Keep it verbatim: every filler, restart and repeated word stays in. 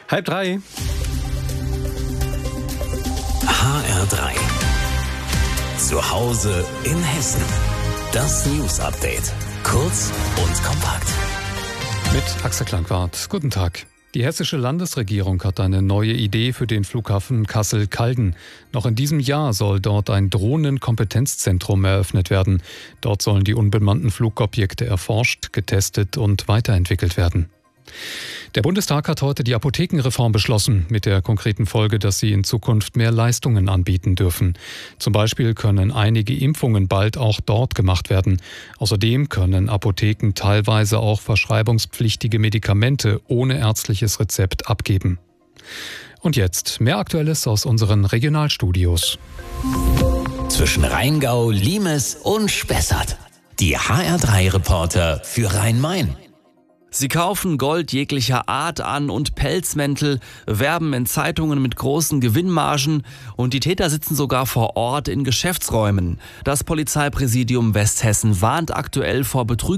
Halb drei. H R drei. Zu Hause in Hessen. Das News Update. Kurz und kompakt. Mit Axel Klangwart. Guten Tag. Die hessische Landesregierung hat eine neue Idee für den Flughafen Kassel-Calden. Noch in diesem Jahr soll dort ein Drohnenkompetenzzentrum eröffnet werden. Dort sollen die unbemannten Flugobjekte erforscht, getestet und weiterentwickelt werden. Der Bundestag hat heute die Apothekenreform beschlossen, mit der konkreten Folge, dass sie in Zukunft mehr Leistungen anbieten dürfen. Zum Beispiel können einige Impfungen bald auch dort gemacht werden. Außerdem können Apotheken teilweise auch verschreibungspflichtige Medikamente ohne ärztliches Rezept abgeben. Und jetzt mehr Aktuelles aus unseren Regionalstudios. Zwischen Rheingau, Limes und Spessart. Die H R drei Reporter für Rhein-Main. Sie kaufen Gold jeglicher Art an und Pelzmäntel, werben in Zeitungen mit großen Gewinnmargen und die Täter sitzen sogar vor Ort in Geschäftsräumen. Das Polizeipräsidium Westhessen warnt aktuell vor Betrügerern